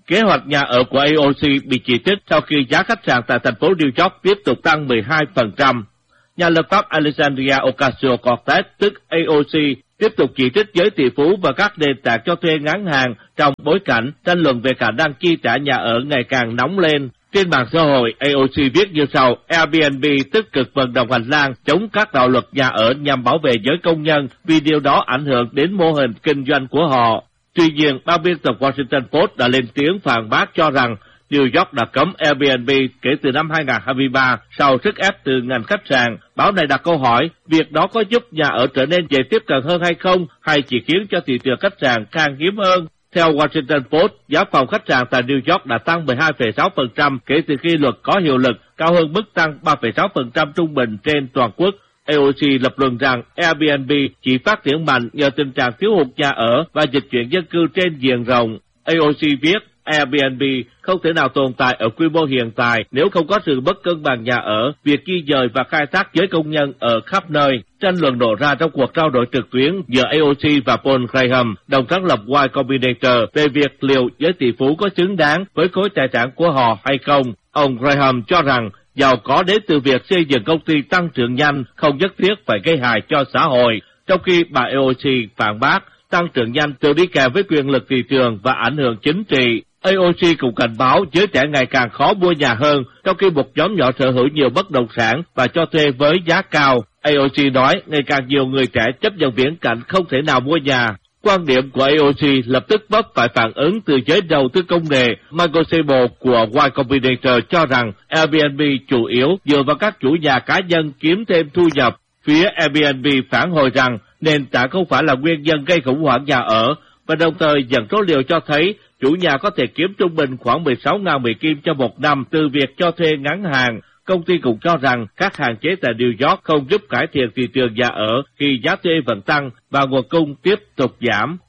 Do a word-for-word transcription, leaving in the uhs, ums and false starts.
Kế hoạch nhà ở của a o xê bị chỉ trích sau khi giá khách sạn tại thành phố New York tiếp tục tăng mười hai phần trăm. Nhà lập pháp Alexandria Ocasio-Cortez, tức a o xê, tiếp tục chỉ trích giới tỷ phú và các nền tảng cho thuê ngắn hạn trong bối cảnh tranh luận về khả năng chi trả nhà ở ngày càng nóng lên. Trên mạng xã hội, a o xê viết như sau: Airbnb tích cực vận động hành lang chống các đạo luật nhà ở nhằm bảo vệ giới công nhân vì điều đó ảnh hưởng đến mô hình kinh doanh của họ. Tuy nhiên, ban biên tập Washington Post đã lên tiếng phản bác cho rằng New York đã cấm Airbnb kể từ năm hai nghìn không trăm hai mươi ba sau sức ép từ ngành khách sạn. Báo này đặt câu hỏi, việc đó có giúp nhà ở trở nên dễ tiếp cận hơn hay không, hay chỉ khiến cho thị trường khách sạn khan hiếm hơn? Theo Washington Post, giá phòng khách sạn tại New York đã tăng mười hai phẩy sáu phần trăm kể từ khi luật có hiệu lực, cao hơn mức tăng ba phẩy sáu phần trăm trung bình trên toàn quốc. a o xê lập luận rằng Airbnb chỉ phát triển mạnh nhờ tình trạng thiếu hụt nhà ở và dịch chuyển dân cư trên diện rộng. a o xê viết, Airbnb không thể nào tồn tại ở quy mô hiện tại nếu không có sự bất cân bằng nhà ở, việc di dời và khai thác giới công nhân ở khắp nơi. Tranh luận nổ ra trong cuộc trao đổi trực tuyến giữa a o xê và Paul Graham, đồng sáng lập Y Combinator, về việc liệu giới tỷ phú có xứng đáng với khối tài sản của họ hay không. Ông Graham cho rằng giàu có đến từ việc xây dựng công ty tăng trưởng nhanh không nhất thiết phải gây hại cho xã hội, trong khi bà a o xê phản bác tăng trưởng nhanh thường đi kèm với quyền lực thị trường và ảnh hưởng chính trị. a o xê cũng cảnh báo giới trẻ ngày càng khó mua nhà hơn, trong khi một nhóm nhỏ sở hữu nhiều bất động sản và cho thuê với giá cao. a o xê nói ngày càng nhiều người trẻ chấp nhận viễn cảnh không thể nào mua nhà. Quan điểm của a o xê lập tức vấp phải phản ứng từ giới đầu tư công nghệ. Michael Sable của Y Combinator cho rằng Airbnb chủ yếu dựa vào các chủ nhà cá nhân kiếm thêm thu nhập. Phía Airbnb phản hồi rằng nền tảng không phải là nguyên nhân gây khủng hoảng nhà ở, và đồng thời dẫn số liệu cho thấy chủ nhà có thể kiếm trung bình khoảng mười sáu nghìn Mỹ Kim cho một năm từ việc cho thuê ngắn hạn. Công ty cũng cho rằng các hạn chế tại New York không giúp cải thiện thị trường nhà ở khi giá thuê vẫn tăng và nguồn cung tiếp tục giảm.